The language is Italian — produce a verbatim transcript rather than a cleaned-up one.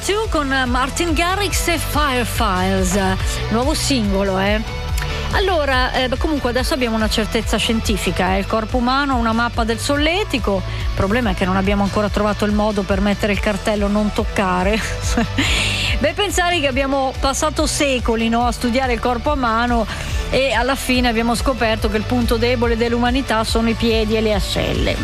due con Martin Garrix e Fire Files, nuovo singolo, eh. Allora, eh, comunque adesso abbiamo una certezza scientifica, eh. Il corpo umano ha una mappa del solletico, il problema è che non abbiamo ancora trovato il modo per mettere il cartello non toccare. Beh, pensare che abbiamo passato secoli, no, a studiare il corpo umano e alla fine abbiamo scoperto che il punto debole dell'umanità sono i piedi e le ascelle.